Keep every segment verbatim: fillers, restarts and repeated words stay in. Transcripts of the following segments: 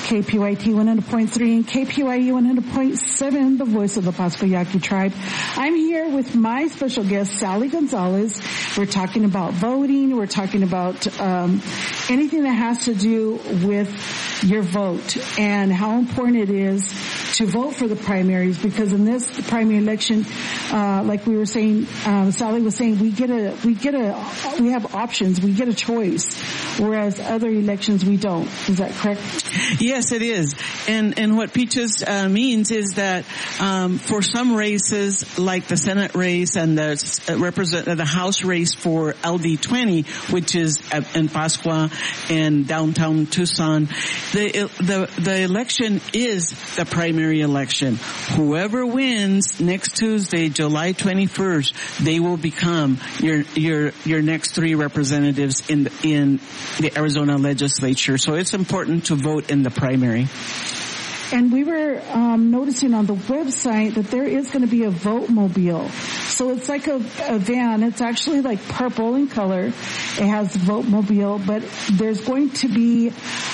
K P Y T one hundred point three and K P Y E one hundred point seven, the voice of the Pasco Yaqui tribe. I'm here with my special guest, Sally Gonzalez. We're talking about voting. We're talking about um, anything that has to do with your vote and how important it is to vote for the primaries, because in this primary election, uh, like we were saying, uh, Sally was saying, we get a, we get a, we have options, we get a choice, whereas other elections we don't. Is that correct? Yes, it is. And, and what Peaches, uh, means is that, um, for some races, like the Senate race and the, uh, represent, uh, the House race for L D twenty, which is in Pascua and downtown Tucson, the, the, the election is the primary election. Whoever wins next Tuesday, July twenty-first, they will become your your your next three representatives in the, in the Arizona legislature. So it's important to vote in the primary. And we were um, noticing on the website that there is going to be a vote mobile. So it's like a, a van. It's actually like purple in color. It has vote mobile, but there's going to be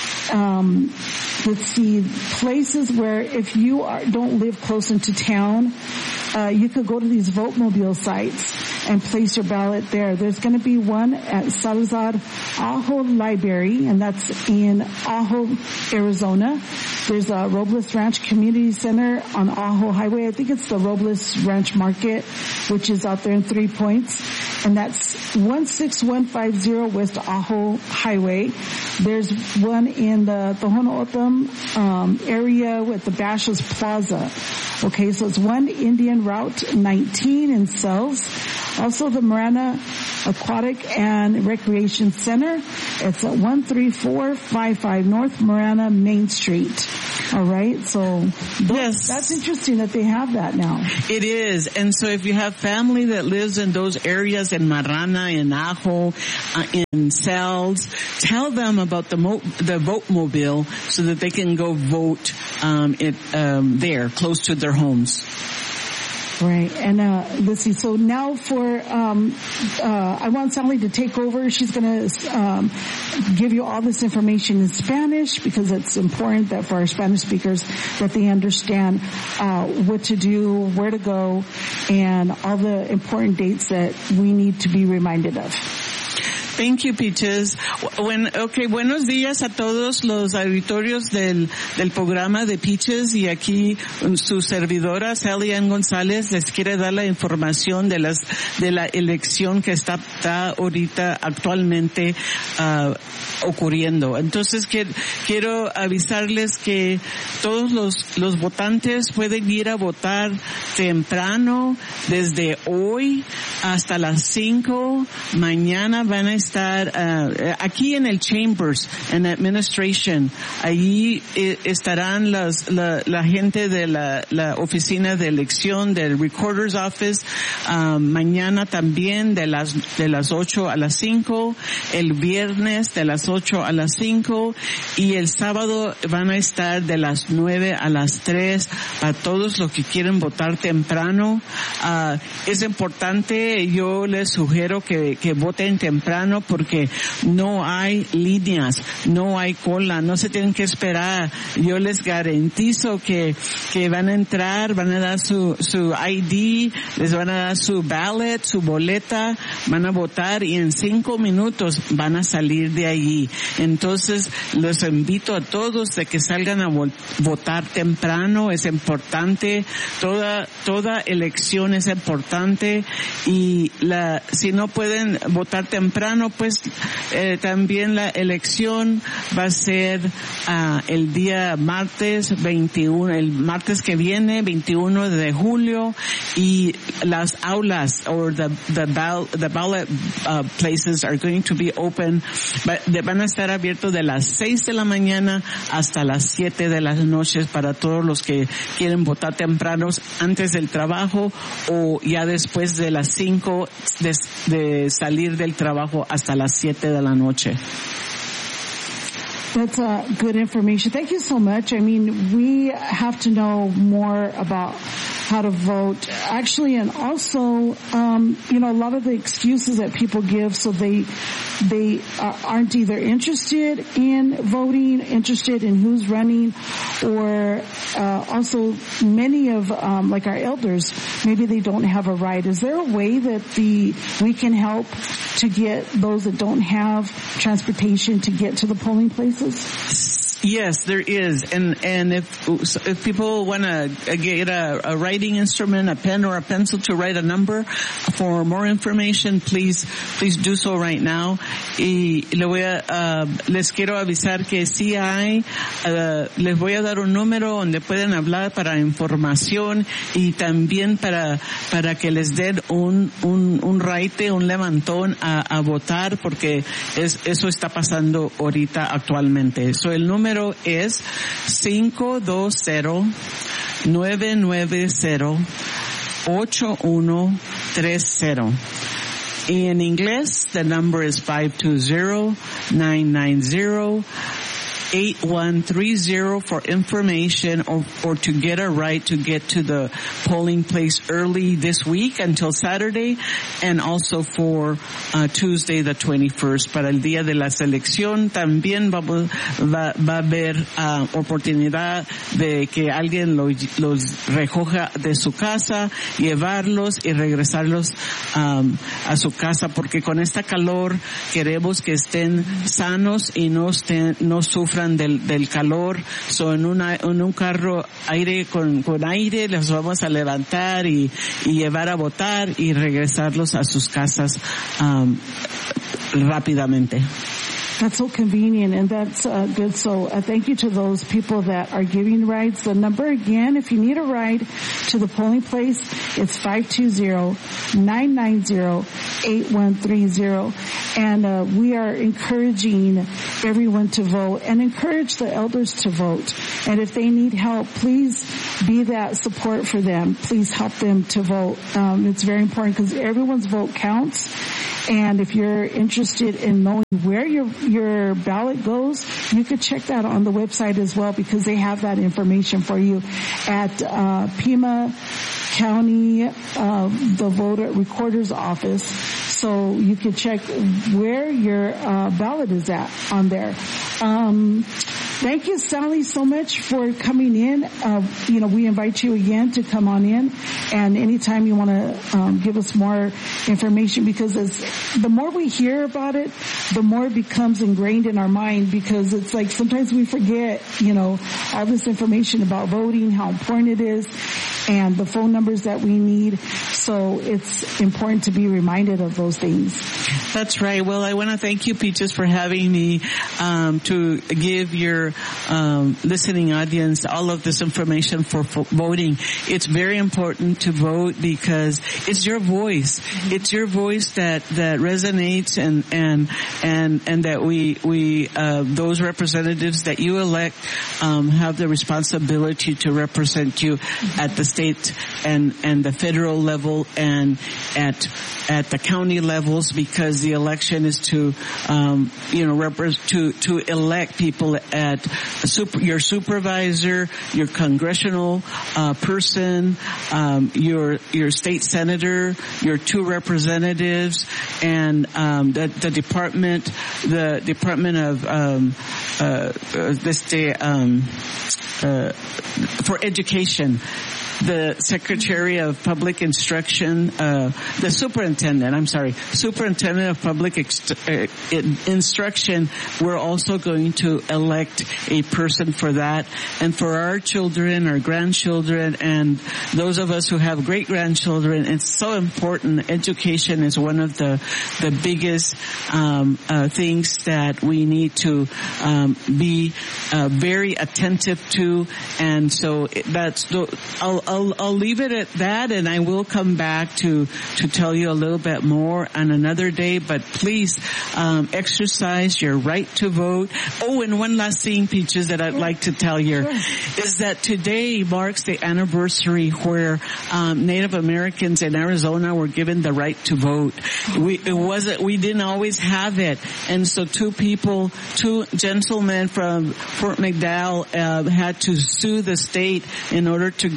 um let's see, places where if you are, don't live close into town, uh, you could go to these vote mobile sites and place your ballot there. There's going to be one at Salazar Ajo Library, and that's in Ajo, Arizona. There's a Robles Ranch Community Center on Ajo Highway. I think it's the Robles Ranch Market, which is out there in Three Points. And that's one six one five zero West Ajo Highway. There's one in the Tohono O'odham um, area with the Bashas Plaza. Okay, so it's one Indian Route nineteen in Sells. Also the Marana Aquatic and Recreation Center. It's at one three four five five North Marana Main Street. All right, so yes, that's interesting that they have that now. It is, and so if you have family that lives in those areas in Marana, in Ajo, uh, in Sells, tell them about the mo- the vote mobile so that they can go vote um, it um, there, close to their homes. Right, and uh, let's see. So now for, um, uh, I want Sally to take over. She's going to um, give you all this information in Spanish, because it's important that for our Spanish speakers that they understand uh, what to do, where to go, and all the important dates that we need to be reminded of. Thank you, Peaches. When, okay, buenos días a todos los auditorios del, del programa de Peaches, y aquí su servidora, Sally Ann González, les quiere dar la información de las, de la elección que está, está ahorita actualmente uh, ocurriendo. Entonces, que, quiero avisarles que todos los, los votantes pueden ir a votar temprano, desde hoy hasta las cinco. Mañana van a estar uh, aquí en el Chambers, en Administration. Allí eh, estarán las, la, la gente de la, la oficina de elección del Recorder's Office. Uh, mañana también de las, de las ocho a las cinco. El viernes de las ocho a las cinco. Y el sábado van a estar de las nueve a las tres para todos los que quieren votar temprano. Uh, es importante, yo les sugiero que, que voten temprano, porque no hay líneas, no hay cola, no se tienen que esperar. Yo les garantizo que, que van a entrar, van a dar su, su I D, les van a dar su ballot, su boleta, van a votar y en cinco minutos van a salir de allí. Entonces, los invito a todos de que salgan a votar temprano. Es importante, toda, toda elección es importante, y la, si no pueden votar temprano, pues eh, también la elección va a ser uh, el día martes veintiuno, el martes que viene, veintiuno de julio, y las aulas or the the, ball, the ballot uh, places are going to be open, but van a estar abiertos de las seis de la mañana hasta las siete de las noches para todos los que quieren votar tempranos antes del trabajo o ya después de las cinco de, de salir del trabajo hasta las siete de la noche. That's uh, good information. Thank you so much. I mean, we have to know more about how to vote. Actually, and also, um, you know, a lot of the excuses that people give, so they they uh, aren't either interested in voting, interested in who's running, or uh, also many of um, like our elders, maybe they don't have a ride. Is there a way that the we can help to get those that don't have transportation to get to the polling places? Yes, there is, and and if if people want to get a, a writing instrument, a pen or a pencil to write a number for more information, please please do so right now. Y le voy a uh, les quiero avisar que sí hay, uh, les voy a dar un número donde pueden hablar para información y también para para que les den un un un raite, un levantón a, a votar, porque es eso está pasando ahorita actualmente. So el número es cinco dos cero, nueve nueve cero, ocho uno tres cero. Y en inglés, the number is five two zero, nine nine zero, eight one three zero for information or, or to get a right to get to the polling place early this week until Saturday, and also for uh, Tuesday the twenty-first. Para el día de la selección también va, va, va a haber uh, oportunidad de que alguien lo, los recoja de su casa, llevarlos y regresarlos um, a su casa, porque con esta calor queremos que estén sanos y no estén, no sufran Del, del calor. So en, una, en un carro aire con, con aire los vamos a levantar y, y llevar a votar y regresarlos a sus casas um, rápidamente. That's so convenient, and that's uh, good. So uh, thank you to those people that are giving rides. The number again, if you need a ride to the polling place, it's five two zero, nine nine zero, eight one three zero. And uh, we are encouraging everyone to vote and encourage the elders to vote. And if they need help, please be that support for them. Please help them to vote. Um, it's very important because everyone's vote counts. And if you're interested in knowing where your your ballot goes, you could check that on the website as well, because they have that information for you at uh, Pima County, uh, the voter recorder's office. So you can check where your uh, ballot is at on there. Um, Thank you, Sally, so much for coming in. Uh, you know, we invite you again to come on in, and anytime you want to um, give us more information, because it's, the more we hear about it, the more it becomes ingrained in our mind, because it's like sometimes we forget, you know, all this information about voting, how important it is, and the phone numbers that we need. So it's important to be reminded of those things. That's right. Well, I want to thank you, Peaches, for having me um, to give your um, listening audience all of this information for, for voting. It's very important to vote because it's your voice. Mm-hmm. It's your voice that that resonates, and and and and that we we uh, those representatives that you elect um, have the responsibility to represent you mm-hmm. at the state and and the federal level and at at the county levels, because the election is to, um, you know, repre- to to elect people at super, your supervisor, your congressional uh, person, um, your your state senator, your two representatives, and um, the the department, the Department of um, uh, this day um, uh, for education. The Secretary of Public Instruction, uh, the Superintendent, I'm sorry, Superintendent of Public Ex- uh, Instruction, we're also going to elect a person for that. And for our children, our grandchildren, and those of us who have great-grandchildren, it's so important. Education is one of the, the biggest, um, uh, things that we need to, um, be, uh, very attentive to. And so that's, the, I'll, I'll, I'll leave it at that, and I will come back to, to tell you a little bit more on another day, but please, um, exercise your right to vote. Oh, and one last thing, Peaches, that I'd like to tell you sure. is that today marks the anniversary where, um, Native Americans in Arizona were given the right to vote. We, it wasn't, we didn't always have it. And so two people, two gentlemen from Fort McDowell, uh, had to sue the state in order to get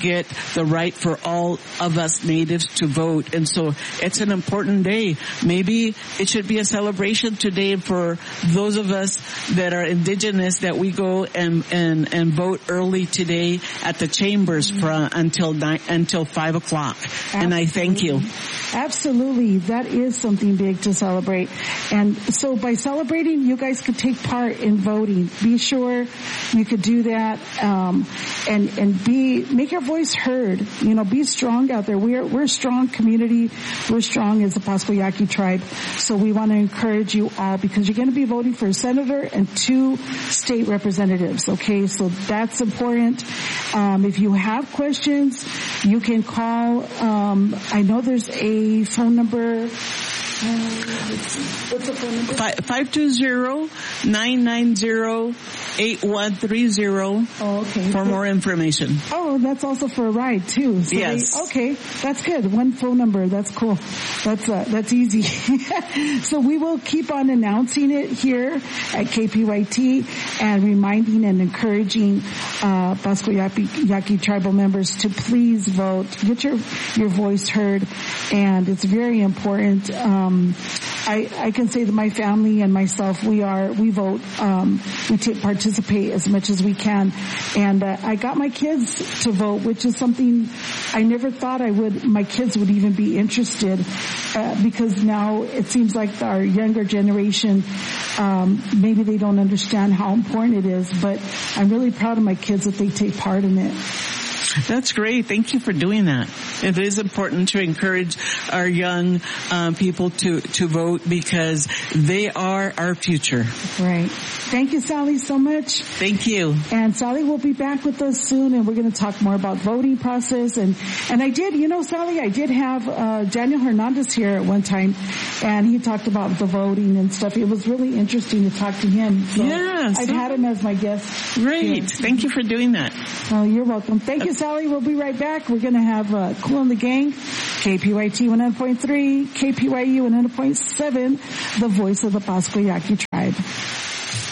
the right for all of us natives to vote. And so it's an important day. Maybe it should be a celebration today for those of us that are indigenous, that we go and, and, and vote early today at the chambers for, until nine, until five o'clock. Absolutely. And I thank you. Absolutely. That is something big to celebrate. And so by celebrating, you guys could take part in voting. Be sure you could do that, um, and, and be, make your voice heard. You know, be strong out there. We're, we're a strong community. We're strong as the Pascua Yaqui tribe. So we want to encourage you all, because you're going to be voting for a senator and two state representatives. Okay. So that's important. Um, if you have questions, you can call, um, I know there's a phone number. Uh, what's the phone number? five two zero, nine nine zero, eight one three zero. Oh, okay. For more information. Oh, that's also for a ride too. So yes. They, okay, that's good. One phone number. That's cool. That's uh, that's easy. So we will keep on announcing it here at K P Y T and reminding and encouraging uh Pascua Yaqui, Yaqui tribal members to please vote. Get your your voice heard, and it's very important. Um, I, I can say that my family and myself, we are, we vote, um, we take, participate as much as we can. And, uh, I got my kids to vote, which is something I never thought I would, my kids would even be interested, uh, because now it seems like our younger generation, um, maybe they don't understand how important it is, but I'm really proud of my kids that they take part in it. That's great. Thank you for doing that. It is important to encourage our young um, people to, to vote, because they are our future. Right. Thank you, Sally, so much. Thank you. And Sally will be back with us soon, and we're going to talk more about voting process. And, and I did, you know, Sally, I did have uh, Daniel Hernandez here at one time, and he talked about the voting and stuff. It was really interesting to talk to him. So yes. I've had him as my guest. Great. Here. Thank you for doing that. Oh, you're welcome. Thank you, Sally. We'll be right back. We're going to have uh, Cool and the Gang, K P Y T one hundred point three, K P Y U one hundred point seven, the voice of the Pascua Yaqui tribe.